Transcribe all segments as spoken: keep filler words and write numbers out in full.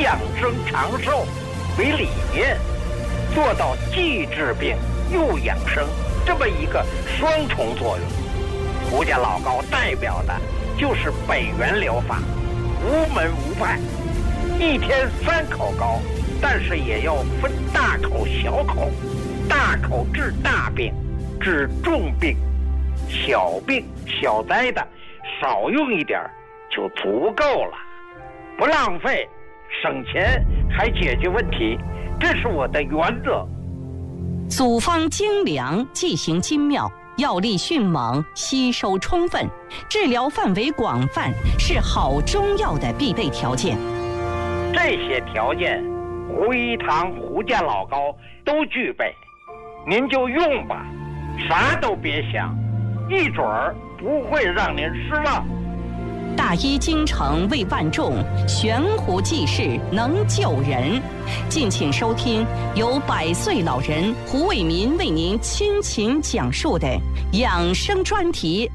养生长寿为理念，做到既治病又养生这么一个双重作用。胡家老高代表的就是北元疗法，无门无派，一天三口高，但是也要分大口小口，大口治大病，治重病，小病小灾的少用一点就足够了，不浪费，省钱还解决问题，这是我的原则。 组方精良，剂型精妙，药力迅猛，吸收充分，治疗范围广泛，是好中药的必备条件。 这些条件，胡一堂、胡家老高都具备，您就用吧，啥都别想，一准儿不会让您失望。 大医精诚为万众，悬壶济世能救人。敬请收听由百岁老人胡伟民为您倾情讲述的养生专题。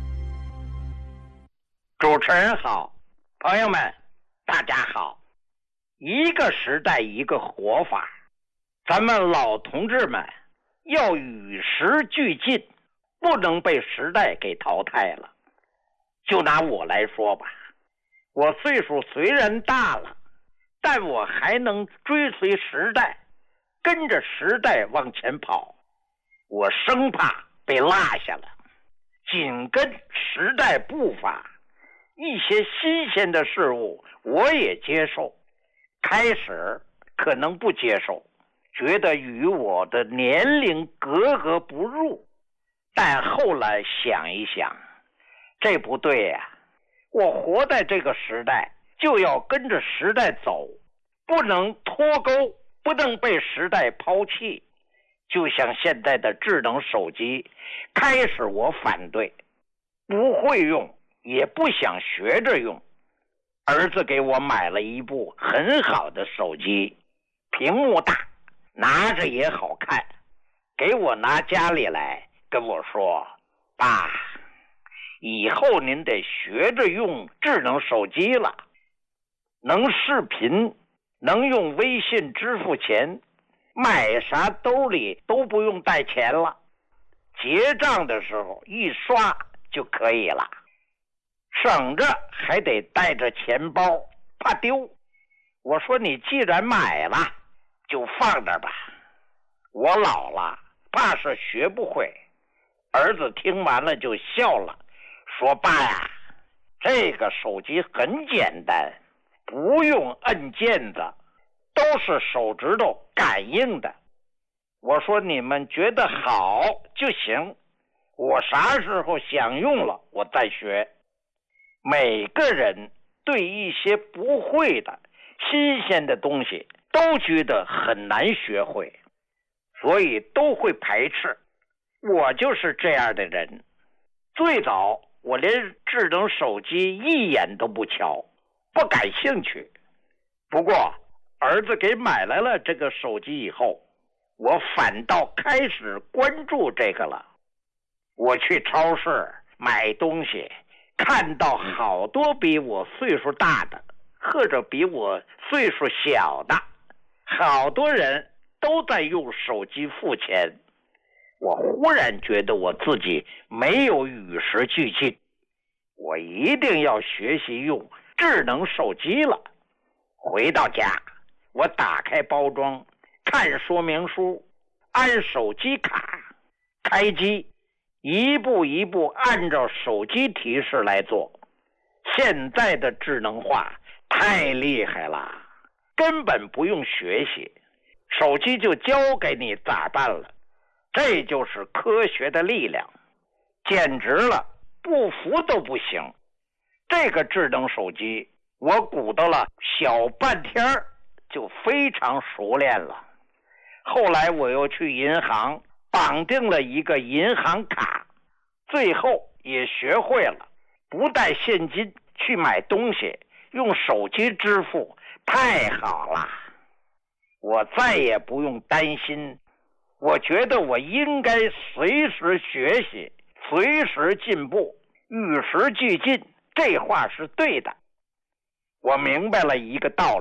主持人好，朋友们大家好。一个时代一个活法，咱们老同志们要与时俱进，不能被时代给淘汰了。就拿我来说吧，我岁数虽然大了，但我还能追随时代，跟着时代往前跑。我生怕被落下了，紧跟时代步伐，一些新鲜的事物我也接受。开始可能不接受，觉得与我的年龄格格不入，但后来想一想，这不对呀、啊！我活在这个时代，就要跟着时代走，不能脱钩，不能被时代抛弃。就像现在的智能手机，开始我反对，不会用，也不想学着用。儿子给我买了一部很好的手机，屏幕大，拿着也好看，给我拿家里来，跟我说：“爸，以后您得学着用智能手机了，能视频，能用微信支付钱，买啥兜里都不用带钱了，结账的时候一刷就可以了，省着还得带着钱包，怕丢。”我说你既然买了，就放那吧，我老了，怕是学不会。儿子听完了就笑了，说：“爸呀，这个手机很简单，不用摁键子，都是手指头感应的。”我说你们觉得好就行，我啥时候想用了我再学。每个人对一些不会的新鲜的东西都觉得很难学会，所以都会排斥。我就是这样的人。最早我连智能手机一眼都不瞧，不感兴趣。不过儿子给买来了这个手机以后，我反倒开始关注这个了。我去超市买东西，看到好多比我岁数大的，或者比我岁数小的，好多人都在用手机付钱。我忽然觉得我自己没有与时俱进，我一定要学习用智能手机了。回到家，我打开包装，看说明书，按手机卡，开机，一步一步按照手机提示来做。现在的智能化太厉害了，根本不用学习，手机就教给你咋办了。这就是科学的力量，简直了，不服都不行。这个智能手机我鼓捣了小半天就非常熟练了。后来我又去银行绑定了一个银行卡，最后也学会了不带现金去买东西，用手机支付，太好了。我再也不用担心，我觉得我应该随时学习，随时进步，与时俱进，这话是对的。我明白了一个道理。